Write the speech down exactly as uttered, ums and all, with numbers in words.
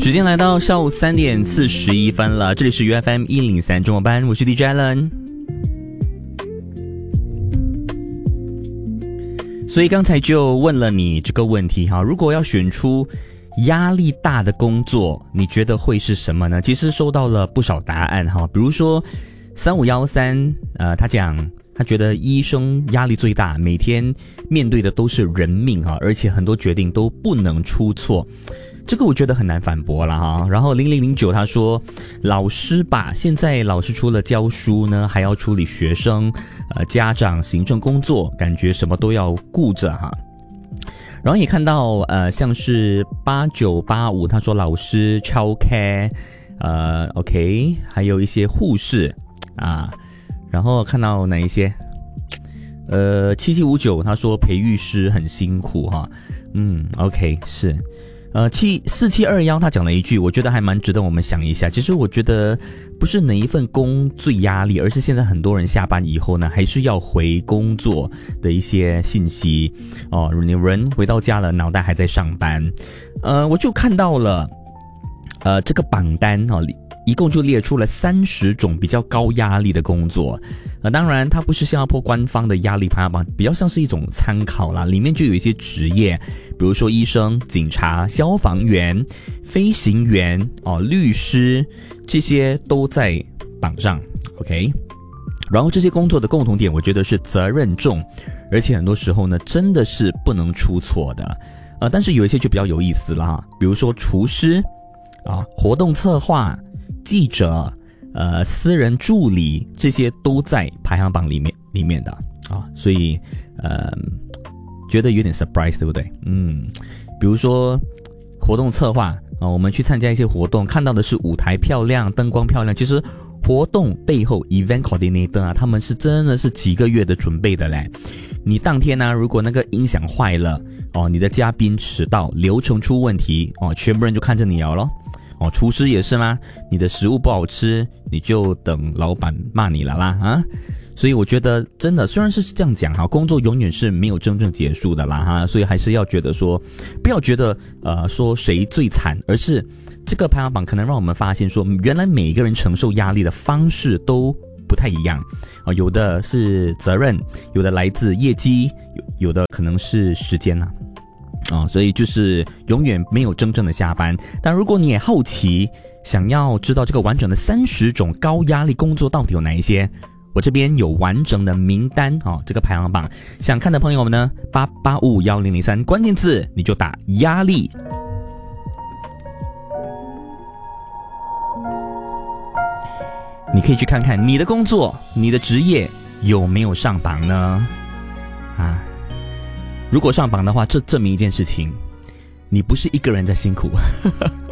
时间来到下午三点四十一分了，这里是 U F M 一零三中文班，我是 D J Allen。所以刚才就问了你这个问题哈，如果要选出压力大的工作，你觉得会是什么呢？其实收到了不少答案哈，比如说三五一三，呃，他讲他觉得医生压力最大，每天面对的都是人命哈，而且很多决定都不能出错。这个我觉得很难反驳了哈。然后零零零九他说，老师吧，现在老师除了教书呢，还要处理学生、呃家长、行政工作，感觉什么都要顾着哈。然后也看到呃像是八九八五他说老师 childcare， 呃 OK， 还有一些护士啊。然后看到哪一些？呃七七五九他说培育师很辛苦哈。嗯 OK 是。呃，七四七二幺他讲了一句，我觉得还蛮值得我们想一下。其实我觉得不是哪一份工最压力，而是现在很多人下班以后呢，还是要回工作的一些信息哦。你人回到家了，脑袋还在上班。呃，我就看到了，呃，这个榜单哦，一共就列出了三十种比较高压力的工作。呃，当然它不是新加坡官方的压力排行榜，比较像是一种参考啦。里面就有一些职业，比如说医生、警察、消防员、飞行员、哦律师，这些都在榜上 ，OK。然后这些工作的共同点，我觉得是责任重，而且很多时候呢，真的是不能出错的。呃，但是有一些就比较有意思了哈，比如说厨师啊、活动策划、记者、呃私人助理，这些都在排行榜里面里面的啊，所以呃。觉得有点 surprise， 对不对？嗯，比如说活动策划啊，我们去参加一些活动，看到的是舞台漂亮、灯光漂亮，其实活动背后 event coordinator 啊，他们是真的是几个月的准备的嘞。你当天呢、啊，如果那个音响坏了哦，你的嘉宾迟到，流程出问题哦，全部人就看着你了咯。哦，厨师也是吗？你的食物不好吃，你就等老板骂你了啦啊！所以我觉得真的，虽然是这样讲哈，工作永远是没有真正结束的啦哈，所以还是要觉得说，不要觉得呃说谁最惨，而是这个排行榜可能让我们发现说，原来每一个人承受压力的方式都不太一样啊、呃，有的是责任，有的来自业绩，有有的可能是时间呐、啊。啊，所以就是永远没有真正的下班。但如果你也好奇，想要知道这个完整的三十种高压力工作到底有哪一些，我这边有完整的名单啊、哦，这个排行榜，想看的朋友们呢，八八五五一零零三关键字你就打压力。你可以去看看你的工作、你的职业有没有上榜呢？啊。如果上榜的话，这证明一件事情，你不是一个人在辛苦。